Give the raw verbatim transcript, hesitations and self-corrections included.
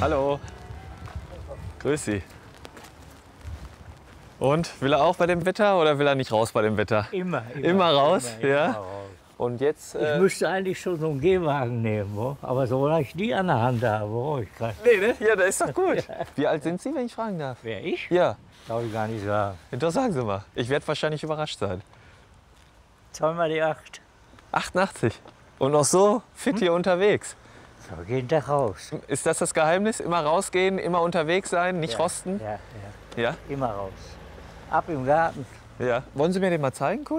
Hallo. Grüß Sie. Und will er auch bei dem Wetter oder will er nicht raus bei dem Wetter? Immer. Immer, Immer raus, immer, ja? immer raus. Und jetzt. Ich Äh, müsste eigentlich schon so einen Gehwagen nehmen, wo? Aber solange ich die an der Hand habe, wo ich kann. nee, ne? Ja, das ist doch gut. Wie alt sind Sie, wenn ich fragen darf? Wer ich? Ja, Darf ich gar nicht sagen. doch sagen Sie mal. Ich werde wahrscheinlich überrascht sein. Zweimal die acht. achtundachtzig. Und noch so fit hier unterwegs. So, jeden Tag raus. Ist das das Geheimnis? Immer rausgehen, immer unterwegs sein, nicht Ja, rosten? Ja, ja, Ja? immer raus. Ab im Garten. Ja. Wollen Sie mir den mal zeigen kurz?